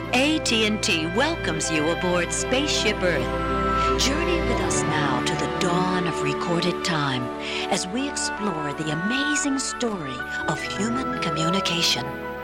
AT&T welcomes you aboard Spaceship Earth. Journey with us now to the dawn of recorded time as we explore the amazing story of human communication.